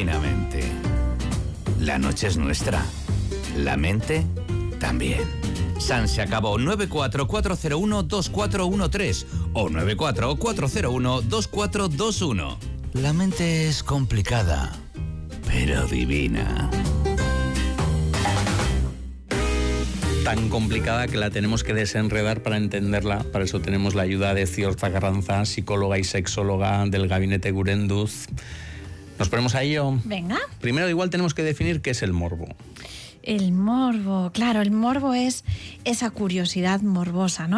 divinamente. La noche es nuestra. La mente también. San se acabó. 944012413 o 944012421. La mente es complicada, pero divina. Tan complicada que la tenemos que desenredar para entenderla. Para eso tenemos la ayuda de Ziortza Carranza, psicóloga y sexóloga del Gabinete Gurenduz. ¿Nos ponemos a ello? Venga. Primero, igual tenemos que definir qué es el morbo. El morbo, claro, el morbo es esa curiosidad morbosa, ¿no?